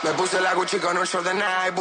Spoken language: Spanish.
Me puse la Gucci con un short de Nike.